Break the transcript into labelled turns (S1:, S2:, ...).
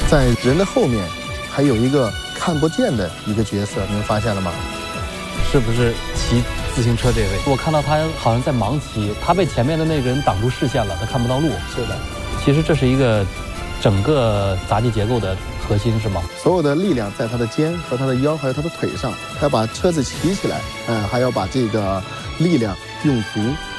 S1: 在人的后面还有一个看不见的一个角色，你们发现了吗？
S2: 是不是骑自行车这位？我看到他好像在盲骑，他被前面的那个人挡住视线了，他看不到路。
S1: 是的，
S2: 其实这是一个整个杂技结构的核心，是吗？
S1: 所有的力量在他的肩和他的腰还有他的腿上，他要把车子骑起来，还要把这个力量用足